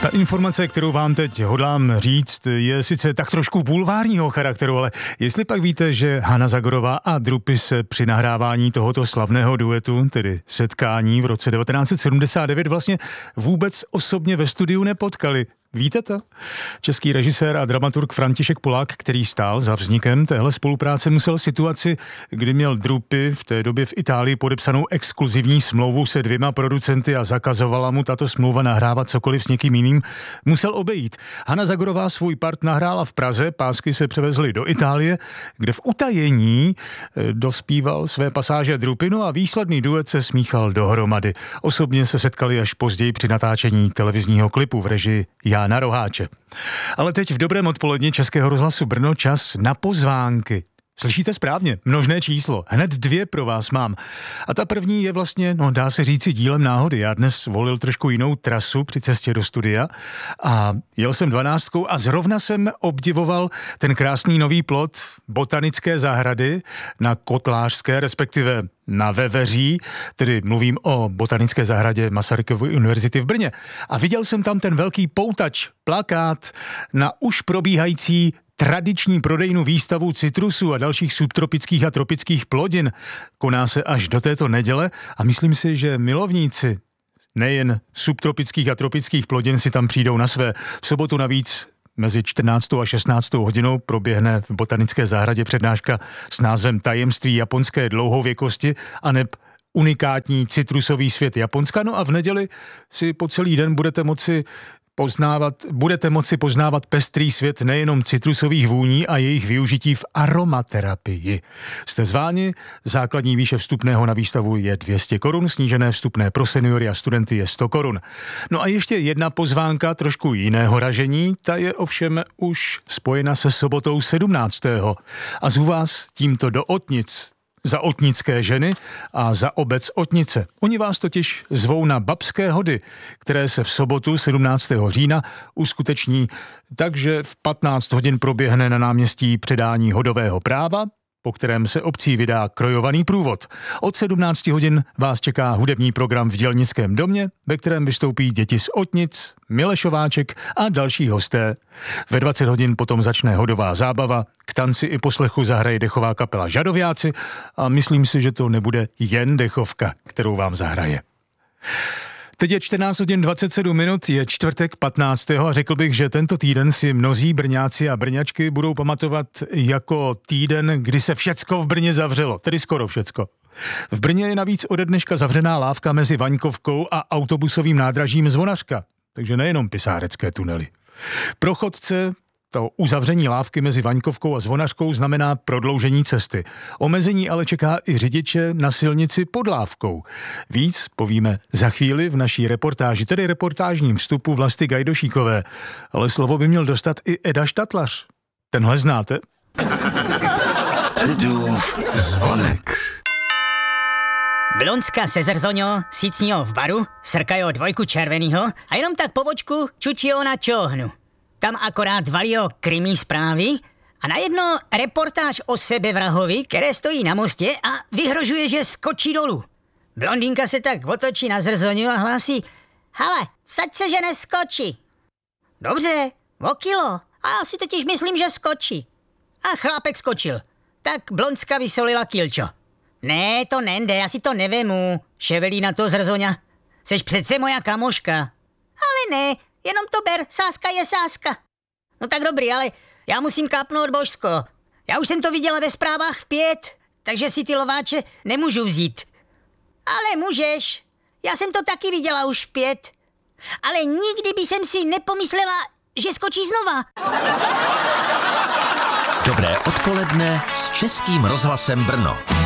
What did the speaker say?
Ta informace, kterou vám teď hodlám říct, je sice tak trošku bulvárního charakteru, ale jestli pak víte, že Hana Zagorová a Drupy se při nahrávání tohoto slavného duetu, tedy setkání v roce 1979, vlastně vůbec osobně ve studiu nepotkali. Víte to? Český režisér a dramaturg František Polák, který stál za vznikem téhle spolupráce, musel situaci, kdy měl Drupy v té době v Itálii podepsanou exkluzivní smlouvu se 2 producenty a zakazovala mu tato smlouva nahrávat cokoliv s někým jiným, musel obejít. Hana Zagorová svůj part nahrála v Praze, pásky se převezly do Itálie, kde v utajení dospíval své pasáže Drupy, no a výsledný duet se smíchal dohromady. Osobně se setkali až později při natáčení televizního klipu v režii Jána Roháče. Ale teď v dobrém odpoledni Českého rozhlasu Brno čas na pozvánky. Slyšíte správně, množné číslo. Hned 2 pro vás mám. A ta první je vlastně, dá se říci, dílem náhody. Já dnes volil trošku jinou trasu při cestě do studia a jel jsem 12 a zrovna jsem obdivoval ten krásný nový plot botanické zahrady na Kotlářské, respektive na Veveří, tedy mluvím o botanické zahradě Masarykovy univerzity v Brně. A viděl jsem tam ten velký poutač, plakát na už probíhající tradiční prodejnu výstavu citrusů a dalších subtropických a tropických plodin. Koná se až do této neděle a myslím si, že milovníci nejen subtropických a tropických plodin si tam přijdou na své. V sobotu navíc mezi 14. a 16. hodinou proběhne v botanické zahradě přednáška s názvem Tajemství japonské dlouhověkosti aneb unikátní citrusový svět Japonska. No a v neděli si po celý den budete moci poznávat pestrý svět nejenom citrusových vůní a jejich využití v aromaterapii. Jste zváni, základní výše vstupného na výstavu je 200 korun, snížené vstupné pro seniory a studenty je 100 korun. No a ještě jedna pozvánka trošku jiného ražení, ta je ovšem už spojena se sobotou 17. A zvu vás tímto do Otnic, za otnické ženy a za obec Otnice. Oni vás totiž zvou na babské hody, které se v sobotu 17. října uskuteční, takže v 15 hodin proběhne na náměstí předání hodového práva, po kterém se obcí vydá krojovaný průvod. Od 17 hodin vás čeká hudební program v Dělnickém domě, ve kterém vystoupí děti z Otnic, Milešováček a další hosté. Ve 20 hodin potom začne hodová zábava, k tanci i poslechu zahraje dechová kapela Žadoviáci a myslím si, že to nebude jen dechovka, kterou vám zahraje. Teď je 14 hodin 27 minut, je čtvrtek 15. a řekl bych, že tento týden si mnozí Brňáci a Brňačky budou pamatovat jako týden, kdy se všecko v Brně zavřelo, tedy skoro všecko. V Brně je navíc ode dneška zavřená lávka mezi Vaňkovkou a autobusovým nádražím Zvonařka, takže nejenom pisárecké tunely. Pro chodce to uzavření lávky mezi Vaňkovkou a Zvonařkou znamená prodloužení cesty. Omezení ale čeká i řidiče na silnici pod lávkou. Víc povíme za chvíli v naší reportáži, tedy reportážním vstupu Vlasty Gajdošíkové. Ale slovo by měl dostat i Eda Štatlař. Tenhle znáte? Edův zvonek. Blonská se zrzoňo, sícnio v baru, srkajo 2 červenýho a jenom tak po bočku čučio na čohnu. Tam akorát valio krimi zprávy a najedno reportáž o sebevrahovi, které stojí na mostě a vyhrožuje, že skočí dolů. Blondýnka se tak otočí na zrzoňu a hlásí: "Hele, vsaď se, že neskočí." "Dobře, o kilo, a já si totiž myslím, že skočí." A chlápek skočil. Tak blondská vysolila kilčo. "Ne, to nende, já si to nevemu," ševelí na to zrzoňa. "Seš přece moja kamoška." "Ale ne, jenom to ber, sáska je sáska." "No tak dobrý, ale já musím kápnout, božsko. Já už jsem to viděla ve zprávách v 5, takže si ty lováče nemůžu vzít." "Ale můžeš, já jsem to taky viděla už v 5, ale nikdy by jsem si nepomyslela, že skočí znova." Dobré odpoledne s Českým rozhlasem Brno.